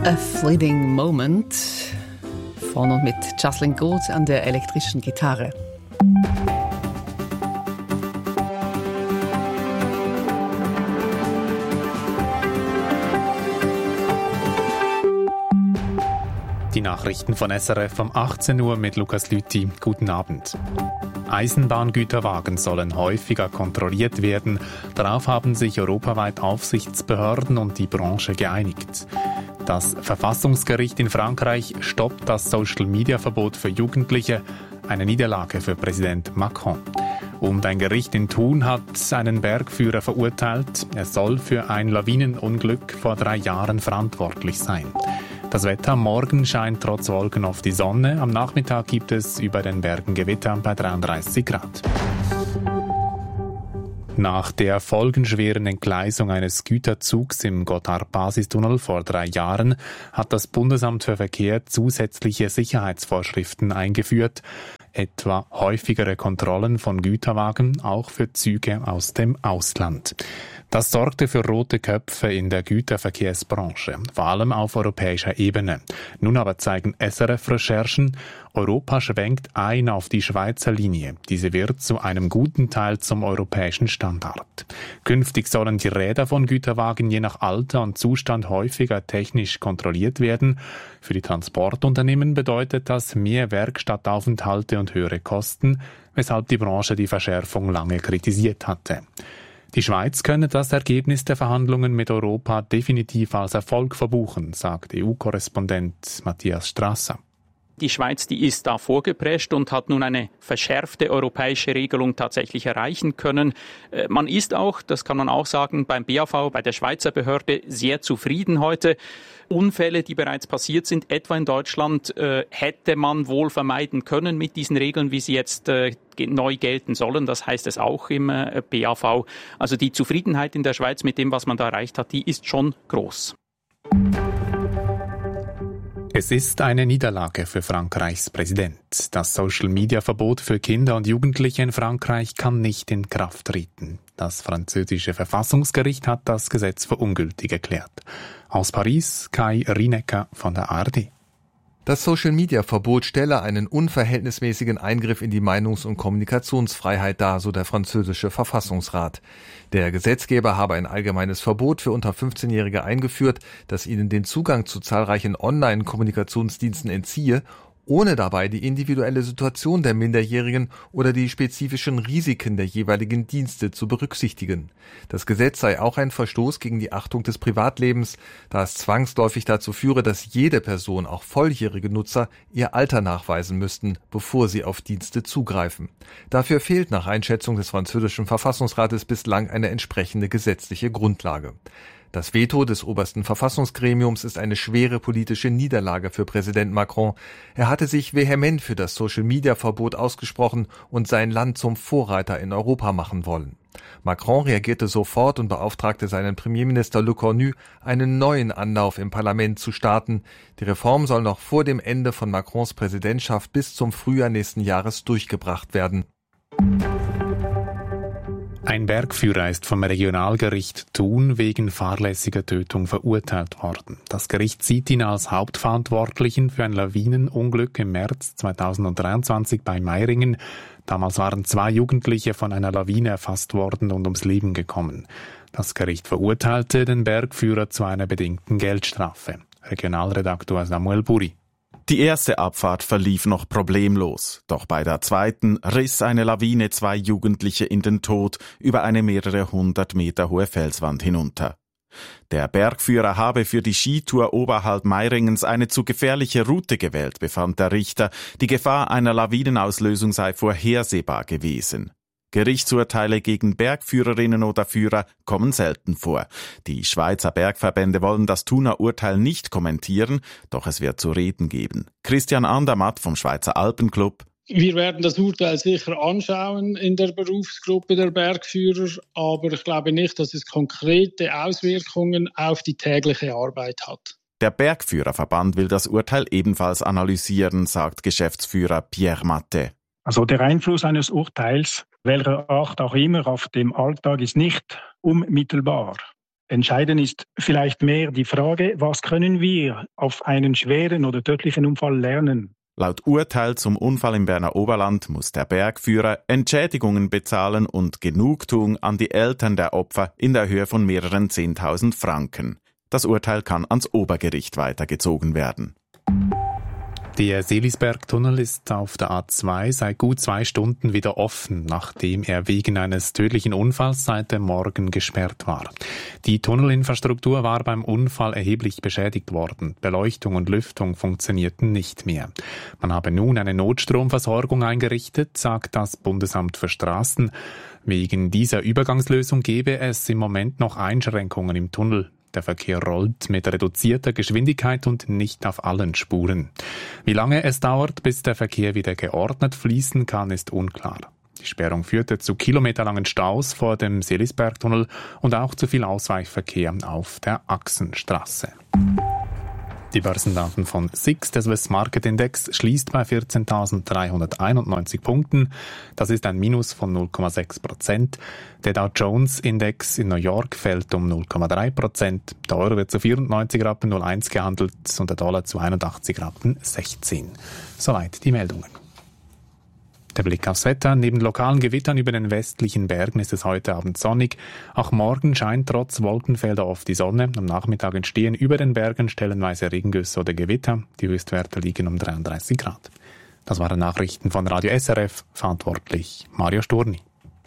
A Fleeting Moment von und mit Jocelyn Gould an der elektrischen Gitarre. Die Nachrichten von SRF um 18 Uhr mit Lukas Lüthi. Guten Abend. Eisenbahngüterwagen sollen häufiger kontrolliert werden. Darauf haben sich europaweit Aufsichtsbehörden und die Branche geeinigt. Das Verfassungsgericht in Frankreich stoppt das Social-Media-Verbot für Jugendliche, eine Niederlage für Präsident Macron. Und ein Gericht in Thun hat einen Bergführer verurteilt. Er soll für ein Lawinenunglück vor 3 Jahren verantwortlich sein. Das Wetter: morgen scheint trotz Wolken oft die Sonne. Am Nachmittag gibt es über den Bergen Gewitter bei 33 Grad. Nach der folgenschweren Entgleisung eines Güterzugs im Gotthard-Basistunnel vor 3 Jahren hat das Bundesamt für Verkehr zusätzliche Sicherheitsvorschriften eingeführt, etwa häufigere Kontrollen von Güterwagen, auch für Züge aus dem Ausland. Das sorgte für rote Köpfe in der Güterverkehrsbranche, vor allem auf europäischer Ebene. Nun aber zeigen SRF-Recherchen, Europa schwenkt ein auf die Schweizer Linie. Diese wird zu einem guten Teil zum europäischen Standard. Künftig sollen die Räder von Güterwagen je nach Alter und Zustand häufiger technisch kontrolliert werden. Für die Transportunternehmen bedeutet das mehr Werkstattaufenthalte und höhere Kosten, weshalb die Branche die Verschärfung lange kritisiert hatte. Die Schweiz könne das Ergebnis der Verhandlungen mit Europa definitiv als Erfolg verbuchen, sagt EU-Korrespondent Matthias Strasser. Die Schweiz, die ist da vorgeprescht und hat nun eine verschärfte europäische Regelung tatsächlich erreichen können. Man ist auch, das kann man auch sagen, beim BAV, bei der Schweizer Behörde sehr zufrieden heute. Unfälle, die bereits passiert sind, etwa in Deutschland, hätte man wohl vermeiden können mit diesen Regeln, wie sie jetzt neu gelten sollen. Das heißt es auch im BAV. Also die Zufriedenheit in der Schweiz mit dem, was man da erreicht hat, die ist schon groß. Es ist eine Niederlage für Frankreichs Präsident. Das Social-Media-Verbot für Kinder und Jugendliche in Frankreich kann nicht in Kraft treten. Das französische Verfassungsgericht hat das Gesetz für ungültig erklärt. Aus Paris, Kai Rienecker von der ARD. Das Social-Media-Verbot stelle einen unverhältnismäßigen Eingriff in die Meinungs- und Kommunikationsfreiheit dar, so der französische Verfassungsrat. Der Gesetzgeber habe ein allgemeines Verbot für unter 15-Jährige eingeführt, das ihnen den Zugang zu zahlreichen Online-Kommunikationsdiensten entziehe, ohne dabei die individuelle Situation der Minderjährigen oder die spezifischen Risiken der jeweiligen Dienste zu berücksichtigen. Das Gesetz sei auch ein Verstoß gegen die Achtung des Privatlebens, da es zwangsläufig dazu führe, dass jede Person, auch volljährige Nutzer, ihr Alter nachweisen müssten, bevor sie auf Dienste zugreifen. Dafür fehlt nach Einschätzung des französischen Verfassungsrates bislang eine entsprechende gesetzliche Grundlage. Das Veto des obersten Verfassungsgremiums ist eine schwere politische Niederlage für Präsident Macron. Er hatte sich vehement für das Social-Media-Verbot ausgesprochen und sein Land zum Vorreiter in Europa machen wollen. Macron reagierte sofort und beauftragte seinen Premierminister Le Cornu, einen neuen Anlauf im Parlament zu starten. Die Reform soll noch vor dem Ende von Macrons Präsidentschaft bis zum Frühjahr nächsten Jahres durchgebracht werden. Ein Bergführer ist vom Regionalgericht Thun wegen fahrlässiger Tötung verurteilt worden. Das Gericht sieht ihn als Hauptverantwortlichen für ein Lawinenunglück im März 2023 bei Meiringen. Damals waren 2 Jugendliche von einer Lawine erfasst worden und ums Leben gekommen. Das Gericht verurteilte den Bergführer zu einer bedingten Geldstrafe. Regionalredaktor Samuel Buri. Die erste Abfahrt verlief noch problemlos, doch bei der zweiten riss eine Lawine 2 Jugendliche in den Tod über eine mehrere 100 Meter hohe Felswand hinunter. Der Bergführer habe für die Skitour oberhalb Meiringens eine zu gefährliche Route gewählt, befand der Richter. Die Gefahr einer Lawinenauslösung sei vorhersehbar gewesen. Gerichtsurteile gegen Bergführerinnen oder Führer kommen selten vor. Die Schweizer Bergverbände wollen das Thuner Urteil nicht kommentieren, doch es wird zu reden geben. Christian Andermatt vom Schweizer Alpenclub. Wir werden das Urteil sicher anschauen in der Berufsgruppe der Bergführer, aber ich glaube nicht, dass es konkrete Auswirkungen auf die tägliche Arbeit hat. Der Bergführerverband will das Urteil ebenfalls analysieren, sagt Geschäftsführer Pierre Matte. Also der Einfluss eines Urteils, welcher Art auch immer, auf dem Alltag ist nicht unmittelbar. Entscheidend ist vielleicht mehr die Frage, was können wir auf einen schweren oder tödlichen Unfall lernen? Laut Urteil zum Unfall im Berner Oberland muss der Bergführer Entschädigungen bezahlen und Genugtuung an die Eltern der Opfer in der Höhe von mehreren 10.000 Franken. Das Urteil kann ans Obergericht weitergezogen werden. Der Seelisbergtunnel ist auf der A2 seit gut 2 Stunden wieder offen, nachdem er wegen eines tödlichen Unfalls seit dem Morgen gesperrt war. Die Tunnelinfrastruktur war beim Unfall erheblich beschädigt worden. Beleuchtung und Lüftung funktionierten nicht mehr. Man habe nun eine Notstromversorgung eingerichtet, sagt das Bundesamt für Straßen. Wegen dieser Übergangslösung gebe es im Moment noch Einschränkungen im Tunnel. Der Verkehr rollt mit reduzierter Geschwindigkeit und nicht auf allen Spuren. Wie lange es dauert, bis der Verkehr wieder geordnet fließen kann, ist unklar. Die Sperrung führte zu kilometerlangen Staus vor dem Seelisbergtunnel und auch zu viel Ausweichverkehr auf der Achsenstraße. Die Börsendaten von SIX, der Swiss Market Index, schließt bei 14.391 Punkten. Das ist ein Minus von 0,6%. Der Dow Jones Index in New York fällt um 0,3%. Der Euro wird zu 94,01 gehandelt und der Dollar zu 81,16. Soweit die Meldungen. Der Blick aufs Wetter. Neben lokalen Gewittern über den westlichen Bergen ist es heute Abend sonnig. Auch morgen scheint trotz Wolkenfelder oft die Sonne. Am Nachmittag entstehen über den Bergen stellenweise Regengüsse oder Gewitter. Die Höchstwerte liegen um 33 Grad. Das waren Nachrichten von Radio SRF. Verantwortlich Mario Sturni.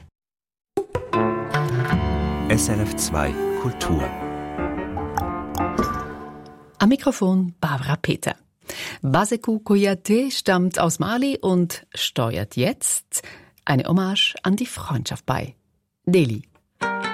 SRF 2 Kultur. Am Mikrofon Barbara Peter. Basekou Kouyaté stammt aus Mali und steuert jetzt eine Hommage an die Freundschaft bei. Delhi.